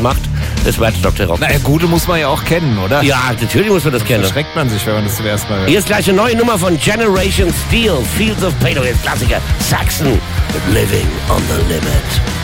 gemacht. Das war jetzt Dr. Rock. Naja, Gute muss man ja auch kennen, oder? Ja, natürlich muss man das kennen. Da schreckt man sich, wenn man das zum ersten Mal hört. Hier ist gleich eine neue Nummer von Generation Steel, Fields of Pain, jetzt Klassiker, Saxon, Living on the Limit.